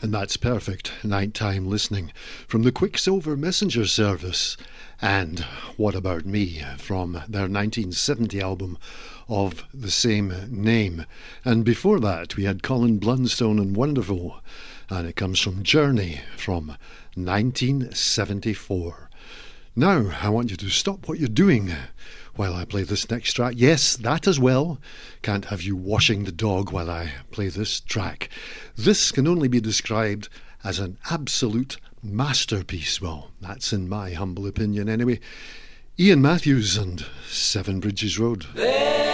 And that's perfect nighttime listening from the Quicksilver Messenger service. And What About Me from their 1970 album of the same name. And before that we had Colin Blunstone and Wonderful, and it comes from Journey from 1974. Now I want you to stop what you're doing while I play this next track. Yes, that as well. Can't have you washing the dog while I play this track. This can only be described as an absolute masterpiece. Well, that's in my humble opinion anyway. Ian Matthews and Seven Bridges Road.